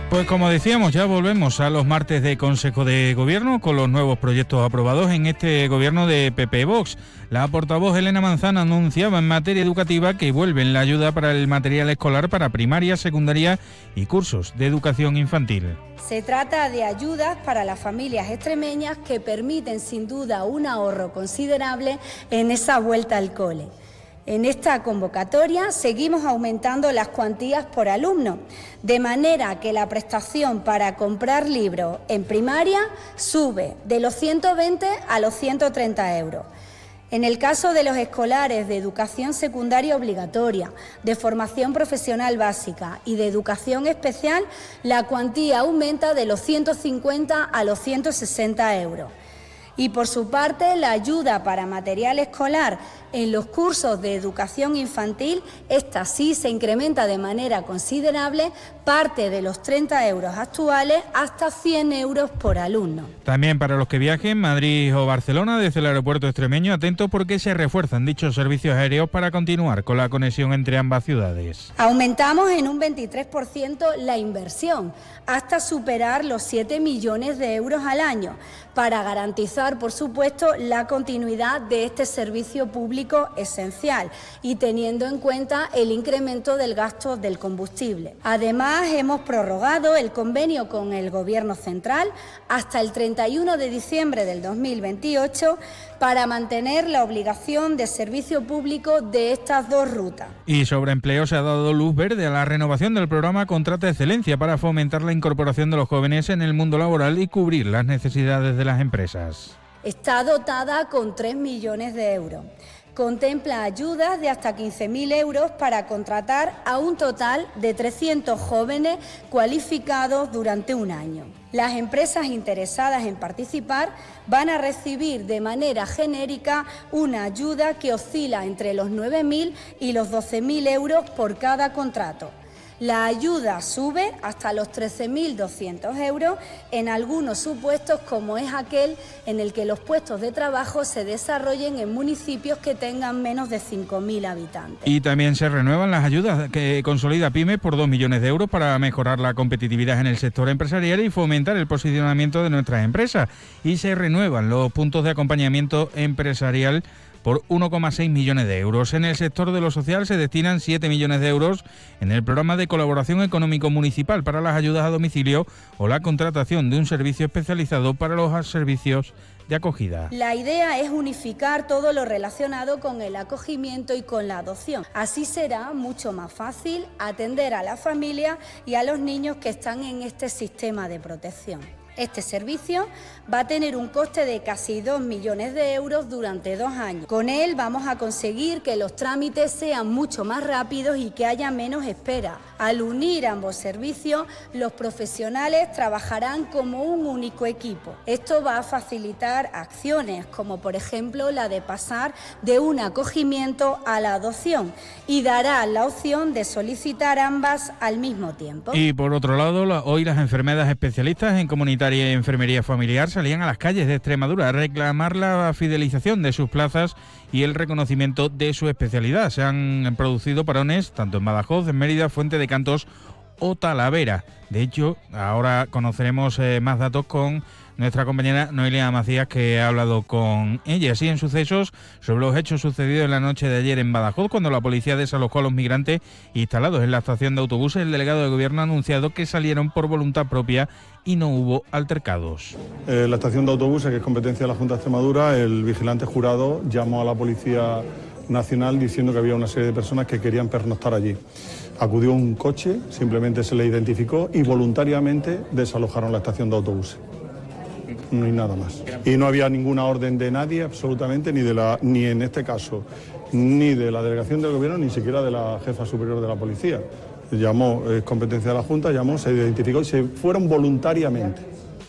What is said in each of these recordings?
Pues como decíamos, ya volvemos a los martes de Consejo de Gobierno con los nuevos proyectos aprobados en este gobierno de PP Vox. La portavoz Elena Manzano anunciaba en materia educativa que vuelven la ayuda para el material escolar para primaria, secundaria y cursos de educación infantil. Se trata de ayudas para las familias extremeñas que permiten sin duda un ahorro considerable en esa vuelta al cole. En esta convocatoria seguimos aumentando las cuantías por alumno, de manera que la prestación para comprar libros en primaria sube de los 120 a los 130 euros. En el caso de los escolares de educación secundaria obligatoria, de formación profesional básica y de educación especial, la cuantía aumenta de los 150 a los 160 euros. Y por su parte, la ayuda para material escolar en los cursos de educación infantil, esta sí se incrementa de manera considerable, parte de los 30 euros actuales hasta 100 euros por alumno. También para los que viajen Madrid o Barcelona desde el aeropuerto extremeño, atentos porque se refuerzan dichos servicios aéreos para continuar con la conexión entre ambas ciudades. Aumentamos en un 23% la inversión, hasta superar los 7 millones de euros al año, para garantizar, por supuesto, la continuidad de este servicio público esencial y teniendo en cuenta el incremento del gasto del combustible. Además, hemos prorrogado el convenio con el Gobierno central hasta el 31 de diciembre del 2028 para mantener la obligación de servicio público de estas dos rutas. Y sobre empleo se ha dado luz verde a la renovación del programa Contrata Excelencia para fomentar la incorporación de los jóvenes en el mundo laboral y cubrir las necesidades de las empresas. Está dotada con 3 millones de euros. Contempla ayudas de hasta 15.000 euros para contratar a un total de 300 jóvenes cualificados durante un año. Las empresas interesadas en participar van a recibir de manera genérica una ayuda que oscila entre los 9.000 y los 12.000 euros por cada contrato. La ayuda sube hasta los 13.200 euros en algunos supuestos, como es aquel en el que los puestos de trabajo se desarrollen en municipios que tengan menos de 5.000 habitantes. Y también se renuevan las ayudas que consolida PYME por 2 millones de euros para mejorar la competitividad en el sector empresarial y fomentar el posicionamiento de nuestras empresas. Y se renuevan los puntos de acompañamiento empresarial por 1,6 millones de euros. En el sector de lo social se destinan 7 millones de euros en el programa de colaboración económico municipal para las ayudas a domicilio o la contratación de un servicio especializado para los servicios de acogida. La idea es unificar todo lo relacionado con el acogimiento y con la adopción. Así será mucho más fácil atender a la familia y a los niños que están en este sistema de protección. Este servicio va a tener un coste de casi 2 millones de euros durante 2 años. Con él vamos a conseguir que los trámites sean mucho más rápidos y que haya menos espera. Al unir ambos servicios, los profesionales trabajarán como un único equipo. Esto va a facilitar acciones como por ejemplo la de pasar de un acogimiento a la adopción y dará la opción de solicitar ambas al mismo tiempo. Y por otro lado, hoy las enfermeras especialistas en comunitaria y enfermería familiar salían a las calles de Extremadura a reclamar la fidelización de sus plazas y el reconocimiento de su especialidad. Se han producido parones tanto en Badajoz, en Mérida, Fuente de Cantos o Talavera. De hecho, ahora conoceremos más datos con nuestra compañera Noelia Macías, que ha hablado con ella. Así en sucesos sobre los hechos sucedidos en la noche de ayer en Badajoz, cuando la policía desalojó a los migrantes instalados en la estación de autobuses. El delegado de gobierno ha anunciado que salieron por voluntad propia y no hubo altercados. La estación de autobuses, que es competencia de la Junta de Extremadura, el vigilante jurado llamó a la Policía Nacional diciendo que había una serie de personas que querían pernoctar allí. Acudió un coche, simplemente se le identificó y voluntariamente desalojaron la estación de autobuses. No hay nada más. Y no había ninguna orden de nadie, absolutamente, ni en este caso, ni de la delegación del gobierno, ni siquiera de la jefa superior de la policía. Llamó, es competencia de la Junta, llamó, se identificó y se fueron voluntariamente.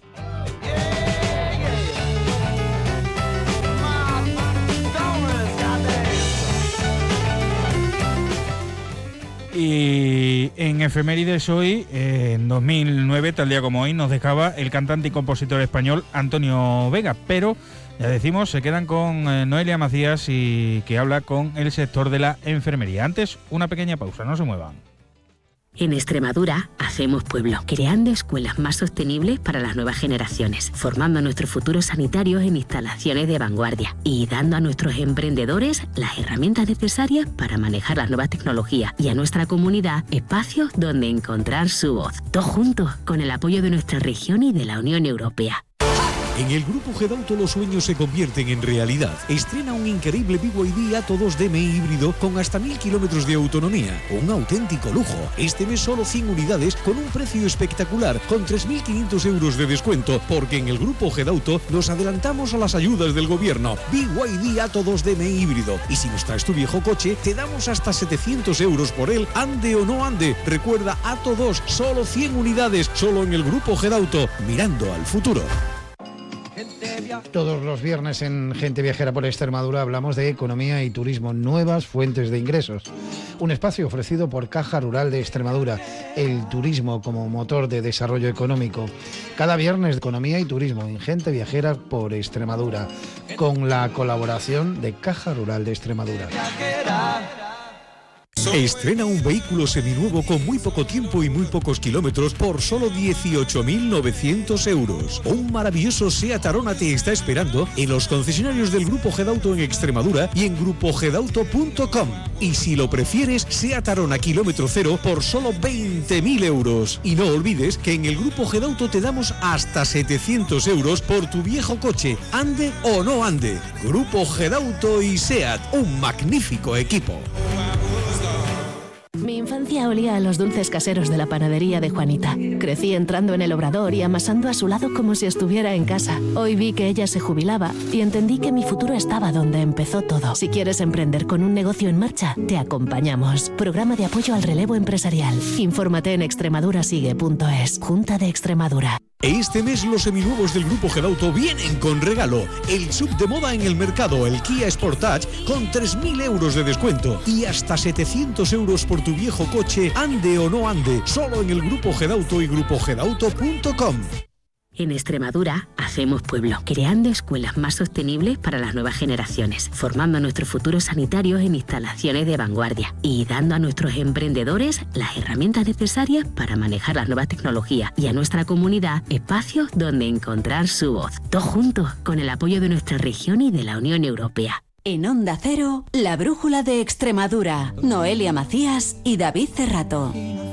Y en efemérides hoy, en 2009, tal día como hoy, nos dejaba el cantante y compositor español Antonio Vega, pero ya decimos, se quedan con Noelia Macías y que habla con el sector de la enfermería. Antes, una pequeña pausa, no se muevan. En Extremadura hacemos pueblo, creando escuelas más sostenibles para las nuevas generaciones, formando a nuestros futuros sanitarios en instalaciones de vanguardia y dando a nuestros emprendedores las herramientas necesarias para manejar las nuevas tecnologías y a nuestra comunidad espacios donde encontrar su voz. Todos juntos, con el apoyo de nuestra región y de la Unión Europea. En el Grupo Gedauto los sueños se convierten en realidad. Estrena un increíble BYD Atto 2 DMI híbrido con hasta 1000 kilómetros de autonomía. Un auténtico lujo. Este mes solo 100 unidades con un precio espectacular, con 3.500 euros de descuento, porque en el Grupo Gedauto nos adelantamos a las ayudas del gobierno. BYD Atto 2 DMI híbrido. Y si nos traes tu viejo coche, te damos hasta 700 euros por él, ande o no ande. Recuerda, Atto 2, solo 100 unidades, solo en el Grupo Gedauto, mirando al futuro. Todos los viernes en Gente Viajera por Extremadura hablamos de economía y turismo, nuevas fuentes de ingresos. Un espacio ofrecido por Caja Rural de Extremadura, el turismo como motor de desarrollo económico. Cada viernes de economía y turismo en Gente Viajera por Extremadura, con la colaboración de Caja Rural de Extremadura. Estrena un vehículo seminuevo con muy poco tiempo y muy pocos kilómetros por solo 18.900 euros. Un maravilloso Seat Arona te está esperando en los concesionarios del Grupo Gedauto en Extremadura y en grupogedauto.com. Y si lo prefieres, Seat Arona kilómetro cero por solo 20.000 euros. Y no olvides que en el Grupo Gedauto te damos hasta 700 euros por tu viejo coche, ande o no ande. Grupo Gedauto y Seat, un magnífico equipo. Mi infancia olía a los dulces caseros de la panadería de Juanita. Crecí entrando en el obrador y amasando a su lado como si estuviera en casa. Hoy vi que ella se jubilaba y entendí que mi futuro estaba donde empezó todo. Si quieres emprender con un negocio en marcha, te acompañamos. Programa de apoyo al relevo empresarial. Infórmate en extremadurasigue.es. Junta de Extremadura. Este mes los seminuevos del Grupo Gedauto vienen con regalo. El sub de moda en el mercado, el Kia Sportage, con 3.000 euros de descuento y hasta 700 euros por tu viejo coche, ande o no ande, solo en el Grupo Gedauto y grupogedauto.com. En Extremadura hacemos pueblo, creando escuelas más sostenibles para las nuevas generaciones, formando a nuestros futuros sanitarios en instalaciones de vanguardia y dando a nuestros emprendedores las herramientas necesarias para manejar las nuevas tecnologías y a nuestra comunidad espacios donde encontrar su voz. Todos juntos, con el apoyo de nuestra región y de la Unión Europea. En Onda Cero, la brújula de Extremadura. Noelia Macías y David Cerrato.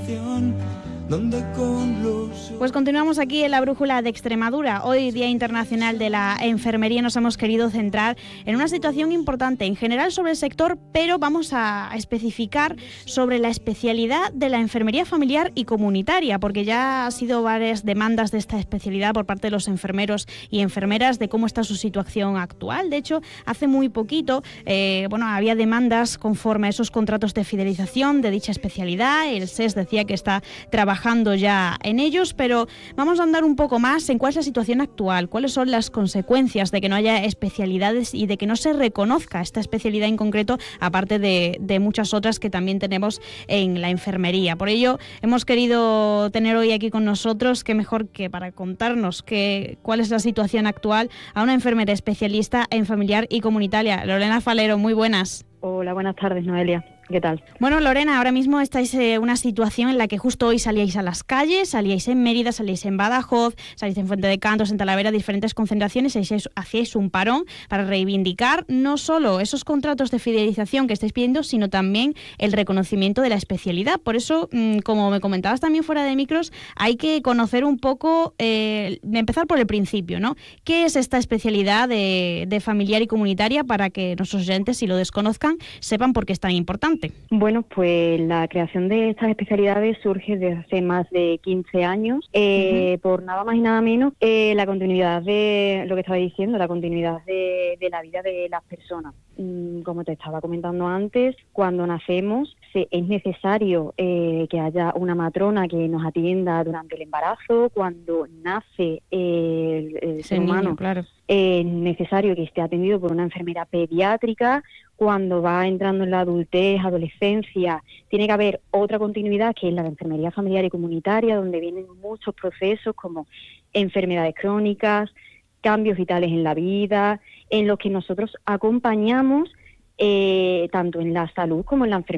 Pues continuamos aquí en la brújula de Extremadura. Hoy, Día Internacional de la Enfermería, nos hemos querido centrar en una situación importante en general sobre el sector, pero vamos a especificar sobre la especialidad de la enfermería familiar y comunitaria, porque ya ha sido varias demandas de esta especialidad por parte de los enfermeros y enfermeras de cómo está su situación actual. De hecho, hace muy poquito había demandas conforme a esos contratos de fidelización de dicha especialidad. El SES decía que está trabajando ya en ellos, pero vamos a andar un poco más en cuál es la situación actual, cuáles son las consecuencias de que no haya especialidades y de que no se reconozca esta especialidad en concreto, aparte de muchas otras que también tenemos en la enfermería. Por ello, hemos querido tener hoy aquí con nosotros, qué mejor que para contarnos cuál es la situación actual, a una enfermera especialista en familiar y comunitaria. Lorena Falero, muy buenas. Hola, buenas tardes, Noelia. ¿Qué tal? Bueno, Lorena, ahora mismo estáis en una situación en la que justo hoy salíais a las calles, salíais en Mérida, salíais en Badajoz, salíais en Fuente de Cantos, en Talavera, diferentes concentraciones, hacíais un parón para reivindicar no solo esos contratos de fidelización que estáis pidiendo, sino también el reconocimiento de la especialidad. Por eso, como me comentabas también fuera de micros, hay que conocer un poco, empezar por el principio, ¿no? ¿Qué es esta especialidad de familiar y comunitaria para que nuestros oyentes, si lo desconozcan, sepan por qué es tan importante? Bueno, pues la creación de estas especialidades surge desde hace más de 15 años, por nada más y nada menos la continuidad de lo que estaba diciendo, la continuidad de la vida de las personas. Como te estaba comentando antes, cuando nacemos es necesario que haya una matrona que nos atienda durante el embarazo. Cuando nace el ser humano, claro, es necesario que esté atendido por una enfermera pediátrica. Cuando va entrando en la adultez, adolescencia, tiene que haber otra continuidad, que es la de enfermería familiar y comunitaria, donde vienen muchos procesos como enfermedades crónicas, cambios vitales en la vida, en los que nosotros acompañamos tanto en la salud como en la enfermedad.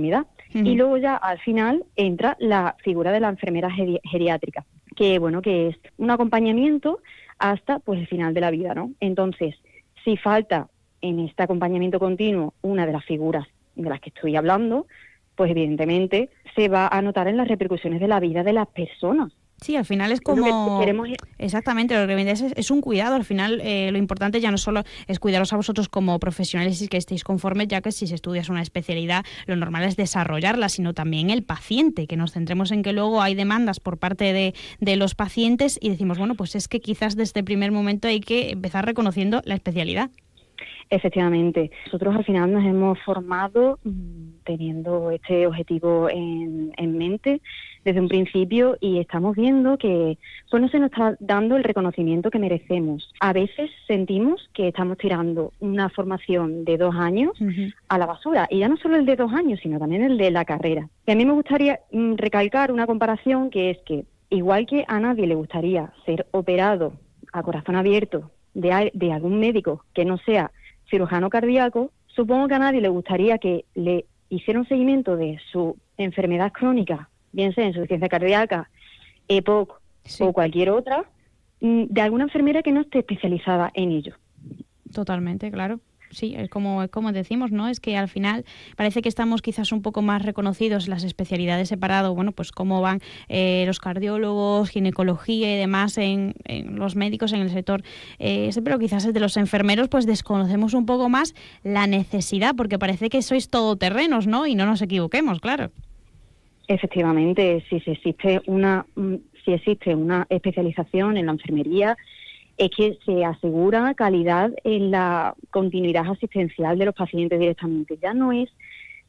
Y luego ya al final entra la figura de la enfermera geriátrica, que bueno, que es un acompañamiento hasta pues el final de la vida, ¿no? Entonces, si falta en este acompañamiento continuo una de las figuras de las que estoy hablando, pues evidentemente se va a notar en las repercusiones de la vida de las personas. Sí, al final es como... Lo que queremos... Exactamente, lo que vendes es un cuidado. Al final lo importante ya no solo es cuidaros a vosotros como profesionales y que estéis conformes, ya que si se estudias una especialidad, lo normal es desarrollarla, sino también el paciente, que nos centremos en que luego hay demandas por parte de los pacientes y decimos, bueno, pues es que quizás desde el primer momento hay que empezar reconociendo la especialidad. Efectivamente. Nosotros al final nos hemos formado teniendo este objetivo en mente desde un principio y estamos viendo que pues no se nos está dando el reconocimiento que merecemos. A veces sentimos que estamos tirando una formación de 2 años a la basura, y ya no solo el de 2 años, sino también el de la carrera. Y a mí me gustaría recalcar una comparación, que es que igual que a nadie le gustaría ser operado a corazón abierto de algún médico que no sea cirujano cardíaco, supongo que a nadie le gustaría que le hiciera un seguimiento de su enfermedad crónica, bien sea insuficiencia cardíaca, EPOC o cualquier otra, de alguna enfermera que no esté especializada en ello. Totalmente, claro. Sí, es como decimos, ¿no? Es que al final parece que estamos quizás un poco más reconocidos en las especialidades separadas, bueno, pues cómo van los cardiólogos, ginecología y demás en los médicos en el sector, pero quizás desde los enfermeros pues desconocemos un poco más la necesidad, porque parece que sois todoterrenos, ¿no? Y no nos equivoquemos, claro. Efectivamente, si existe una especialización en la enfermería, es que se asegura calidad en la continuidad asistencial de los pacientes directamente. Ya no es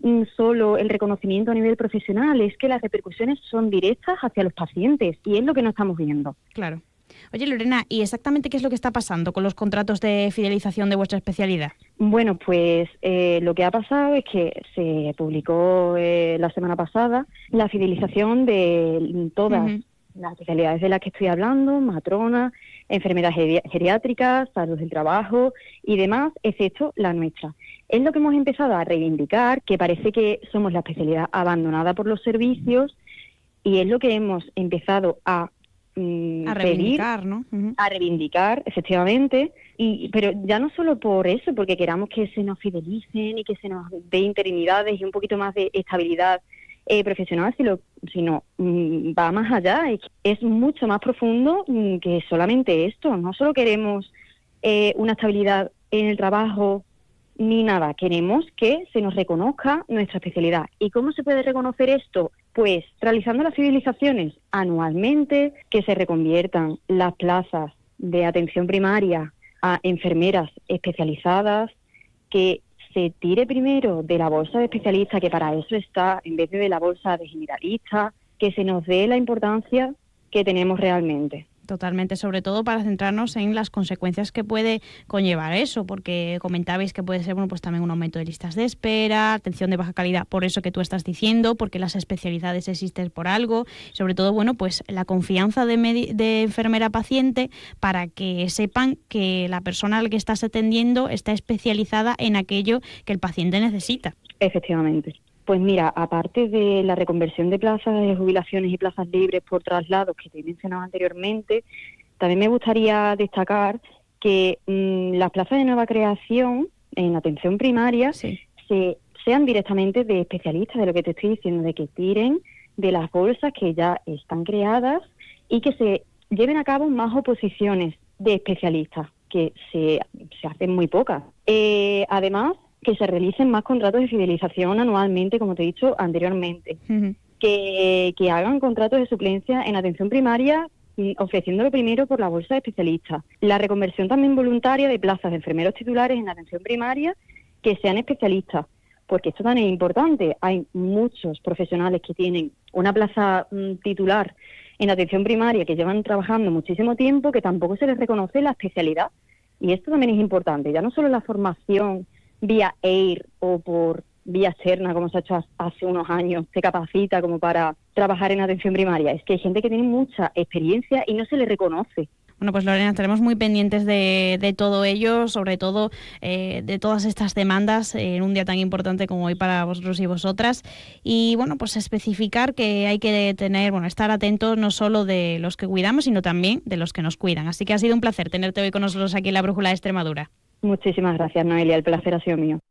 solo el reconocimiento a nivel profesional, es que las repercusiones son directas hacia los pacientes y es lo que no estamos viendo. Claro. Oye, Lorena, ¿y exactamente qué es lo que está pasando con los contratos de fidelización de vuestra especialidad? Bueno, pues lo que ha pasado es que se publicó la semana pasada la fidelización de todas las especialidades de las que estoy hablando, matrona, enfermeras geriátricas, salud del trabajo y demás, excepto la nuestra. Es lo que hemos empezado a reivindicar, que parece que somos la especialidad abandonada por los servicios, y es lo que hemos empezado a reivindicar, pedir, ¿no? A reivindicar, efectivamente, pero ya no solo por eso, porque queramos que se nos fidelicen y que se nos dé interinidades y un poquito más de estabilidad profesional, sino va más allá, es mucho más profundo que solamente esto. No solo queremos una estabilidad en el trabajo ni nada, queremos que se nos reconozca nuestra especialidad. ¿Y cómo se puede reconocer esto? Pues realizando las fidelizaciones anualmente, que se reconviertan las plazas de atención primaria a enfermeras especializadas, que se tire primero de la bolsa de especialista, que para eso está, en vez de la bolsa de generalista, que se nos dé la importancia que tenemos realmente. Totalmente, sobre todo para centrarnos en las consecuencias que puede conllevar eso, porque comentabais que puede ser pues también un aumento de listas de espera, atención de baja calidad, por eso que tú estás diciendo, porque las especialidades existen por algo, sobre todo pues la confianza de enfermera-paciente para que sepan que la persona a la que estás atendiendo está especializada en aquello que el paciente necesita. Efectivamente. Pues mira, aparte de la reconversión de plazas de jubilaciones y plazas libres por traslados que te he mencionado anteriormente, también me gustaría destacar que las plazas de nueva creación en atención primaria sean directamente de especialistas, de lo que te estoy diciendo, de que tiren de las bolsas que ya están creadas y que se lleven a cabo más oposiciones de especialistas, que se hacen muy pocas. Además, que se realicen más contratos de fidelización anualmente, como te he dicho anteriormente, que hagan contratos de suplencia en atención primaria, ofreciéndolo primero por la bolsa de especialistas. La reconversión también voluntaria de plazas de enfermeros titulares en atención primaria que sean especialistas, porque esto también es importante. Hay muchos profesionales que tienen una plaza titular en atención primaria que llevan trabajando muchísimo tiempo, que tampoco se les reconoce la especialidad, y esto también es importante, ya no solo la formación vía EIR o por vía externa, como se ha hecho hace unos años, se capacita como para trabajar en atención primaria. Es que hay gente que tiene mucha experiencia y no se le reconoce. Bueno, pues Lorena, estaremos muy pendientes de todo ello, sobre todo de todas estas demandas en un día tan importante como hoy para vosotros y vosotras. Y bueno, pues especificar que hay que estar atentos no solo de los que cuidamos, sino también de los que nos cuidan. Así que ha sido un placer tenerte hoy con nosotros aquí en la Brújula de Extremadura. Muchísimas gracias, Noelia. El placer ha sido mío.